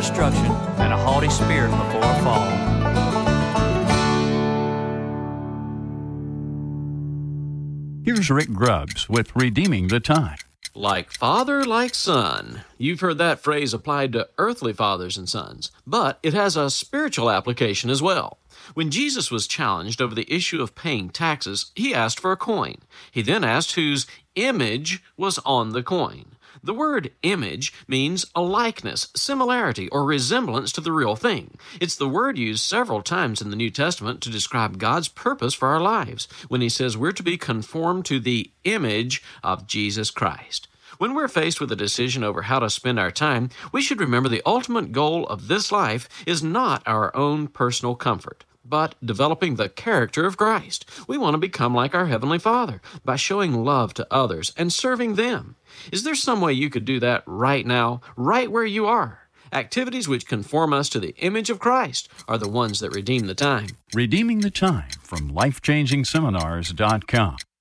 destruction and a haughty spirit before a fall. Here's Rick Grubbs with Redeeming the Time. Like father, like son. You've heard that phrase applied to earthly fathers and sons, but it has a spiritual application as well. When Jesus was challenged over the issue of paying taxes, he asked for a coin. He then asked whose image was on the coin. The word image means a likeness, similarity, or resemblance to the real thing. It's the word used several times in the New Testament to describe God's purpose for our lives, when he says we're to be conformed to the image of Jesus Christ. When we're faced with a decision over how to spend our time, we should remember the ultimate goal of this life is not our own personal comfort, but developing the character of Christ. We want to become like our Heavenly Father by showing love to others and serving them. Is there some way you could do that right now, right where you are? Activities which conform us to the image of Christ are the ones that redeem the time. Redeeming the Time from LifechangingSeminars.com.